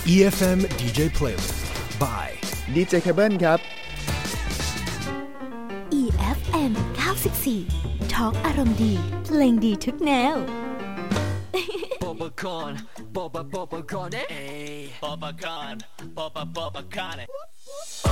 EFM DJ Playlist by DJ Cable ครับ EFM 94 Talk อารมณ์ดีเพลงดีทุกแนว Popcorn, popcorn, popcorn.